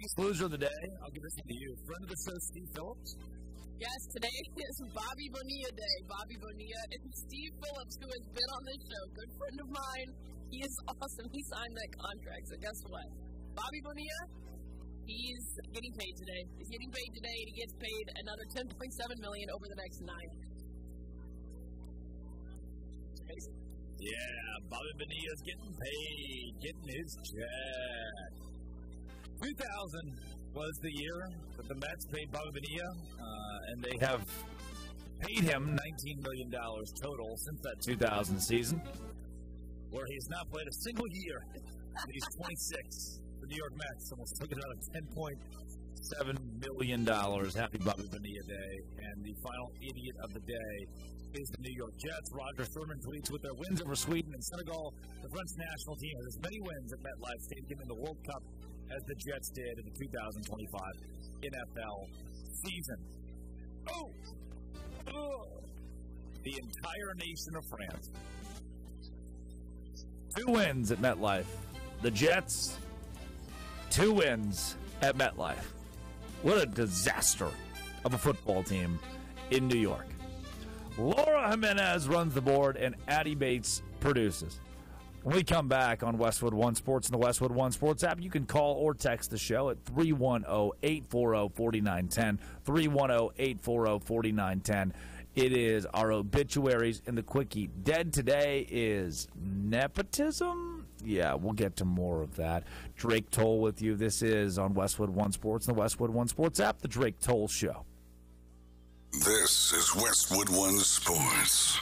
biggest loser of the day. I'll give this one to you. Friend of the show, Steve Phillips. Yes, today is Bobby Bonilla Day. Bobby Bonilla and Steve Phillips, who has been on this show, good friend of mine. He is awesome. He signed that contract, so guess what? Bobby Bonilla, he's getting paid today. He's getting paid today, and he gets paid another $10.7 million over the next 9 years. It's crazy. Yeah, Bobby Bonilla's getting paid, getting his check. 2000 was the year that the Mets paid Bobby Bonilla, and they have paid him $19 million total since that 2000 season, where he's not played a single year. He's 26. The New York Mets almost took it out of $10.7 million. Happy Bobby Bonilla Day. And the final idiot of the day is the New York Jets. Roger Thurman tweets, with their wins over Sweden and Senegal, the French national team has as many wins at MetLife Stadium in the World Cup as the Jets did in the 2025 NFL season. The entire nation of France. 2 wins at MetLife. The Jets, 2 wins at MetLife. What a disaster of a football team in New York. Laura Jimenez runs the board, and Addie Bates produces. When we come back on Westwood One Sports and the Westwood One Sports app, you can call or text the show at 310-840-4910, 310-840-4910. It is our obituaries in the Quickie. Dead today is nepotism? Yeah, we'll get to more of that. Drake Toll with you. This is on Westwood One Sports and the Westwood One Sports app, the Drake Toll Show. This is Westwood One Sports.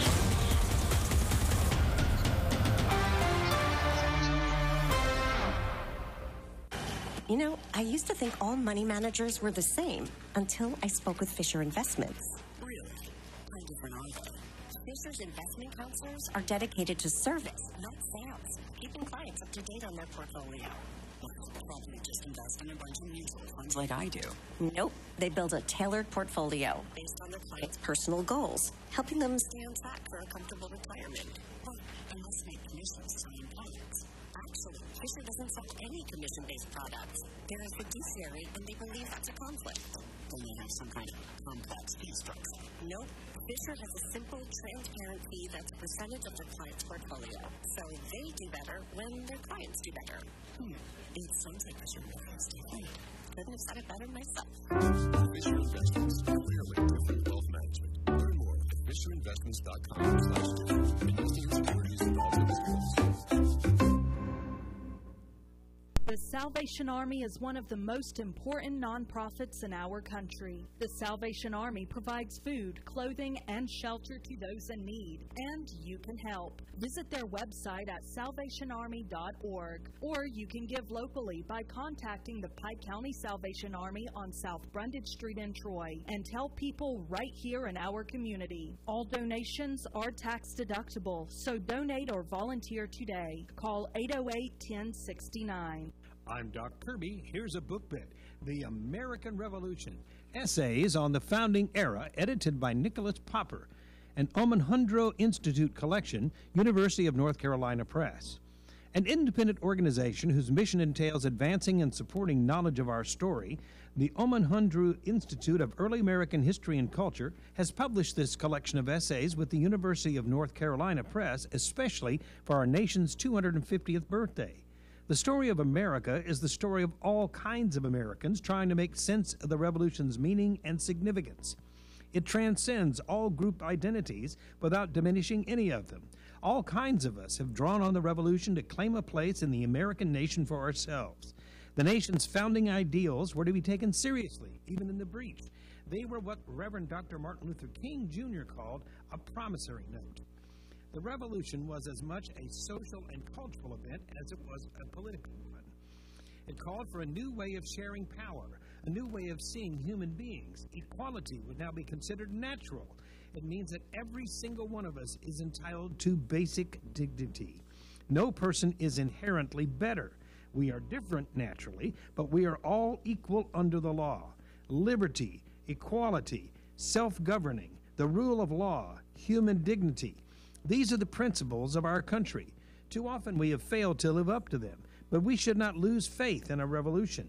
You know, I used to think all money managers were the same until I spoke with Fisher Investments. Really? How different are they? Fisher's investment counselors are dedicated to service, not sales, keeping clients up to date on their portfolio. Probably just invest in a bunch of mutual funds like I do. Nope. They build a tailored portfolio based on their clients' personal goals, helping them stay on track for a comfortable retirement. But they must make commissions to sign clients. Actually, Fisher doesn't sell any commission-based products. They're a fiduciary, and they believe that's a conflict. Don't they have some kind of complex fee structure? Nope. Fisher has a simple, transparent fee that's a percentage of their client's portfolio. So they do better when their clients do better. It sounds like Fisher Investments do right. Couldn't have said it better myself. Fisher Investments, clearly different wealth management. Learn more at FisherInvestments.com/different. Investing in securities involves risk. The Salvation Army is one of the most important nonprofits in our country. The Salvation Army provides food, clothing, and shelter to those in need, and you can help. Visit their website at salvationarmy.org, or you can give locally by contacting the Pike County Salvation Army on South Brundage Street in Troy, and tell people right here in our community. All donations are tax deductible, so donate or volunteer today. Call 808-1069. I'm Doc Kirby. Here's a book bit, The American Revolution, Essays on the Founding Era, edited by Nicholas Popper, an Omohundro Institute collection, University of North Carolina Press. An independent organization whose mission entails advancing and supporting knowledge of our story, the Omohundro Institute of Early American History and Culture has published this collection of essays with the University of North Carolina Press, especially for our nation's 250th birthday. The story of America is the story of all kinds of Americans trying to make sense of the Revolution's meaning and significance. It transcends all group identities without diminishing any of them. All kinds of us have drawn on the Revolution to claim a place in the American nation for ourselves. The nation's founding ideals were to be taken seriously, even in the breach. They were what Reverend Dr. Martin Luther King Jr. called a promissory note. The Revolution was as much a social and cultural event as it was a political one. It called for a new way of sharing power, a new way of seeing human beings. Equality would now be considered natural. It means that every single one of us is entitled to basic dignity. No person is inherently better. We are different naturally, but we are all equal under the law. Liberty, equality, self-governing, the rule of law, human dignity. These are the principles of our country. Too often we have failed to live up to them, but we should not lose faith in a revolution.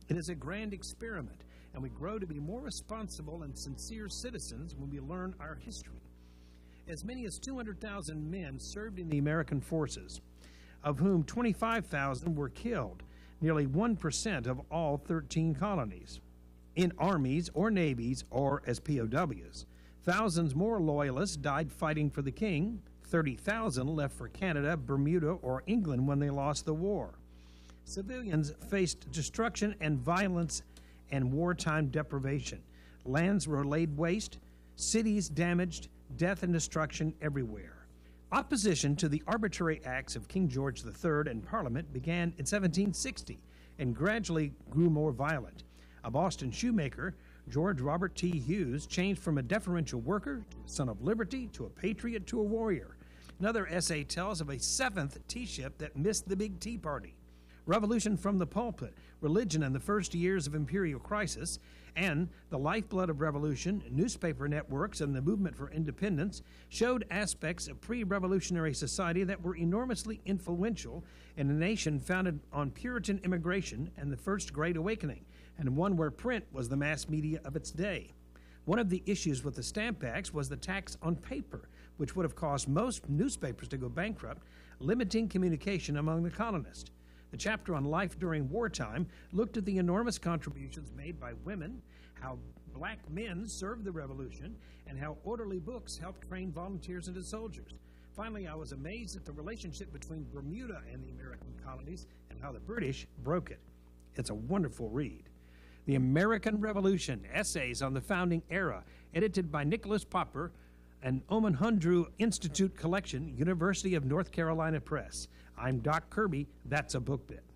It is a grand experiment, and we grow to be more responsible and sincere citizens when we learn our history. As many as 200,000 men served in the American forces, of whom 25,000 were killed, nearly 1% of all 13 colonies, in armies or navies or as POWs. Thousands more loyalists died fighting for the king. 30,000 left for Canada, Bermuda, or England when they lost the war. Civilians faced destruction and violence and wartime deprivation. Lands were laid waste, cities damaged, death and destruction everywhere. Opposition to the arbitrary acts of King George III and Parliament began in 1760 and gradually grew more violent. A Boston shoemaker, George Robert T. Hughes, changed from a deferential worker to a son of liberty to a patriot to a warrior. Another essay tells of a seventh tea ship that missed the big tea party. Revolution from the Pulpit, Religion in the First Years of Imperial Crisis, and The Lifeblood of Revolution, Newspaper Networks, and the Movement for Independence showed aspects of pre-revolutionary society that were enormously influential in a nation founded on Puritan immigration and the First Great Awakening, and one where print was the mass media of its day. One of the issues with the Stamp Acts was the tax on paper, which would have caused most newspapers to go bankrupt, limiting communication among the colonists. The chapter on life during wartime looked at the enormous contributions made by women, how black men served the revolution, and how orderly books helped train volunteers into soldiers. Finally, I was amazed at the relationship between Bermuda and the American colonies and how the British broke it. It's a wonderful read. The American Revolution, Essays on the Founding Era, edited by Nicholas Popper, an Omonhundru Institute collection, University of North Carolina Press. I'm Doc Kirby. That's a book bit.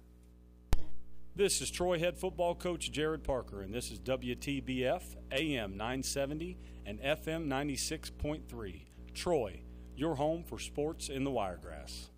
This is Troy head football coach Jared Parker, and this is WTBF AM 970 and FM 96.3. Troy, your home for sports in the Wiregrass.